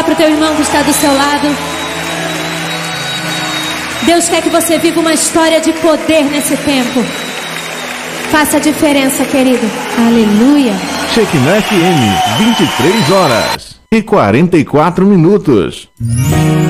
falar para o teu irmão que está do seu lado. Deus quer que você viva uma história de poder nesse tempo. Faça a diferença, querido. Aleluia. Shekinah FM, 23 horas e 44 minutos.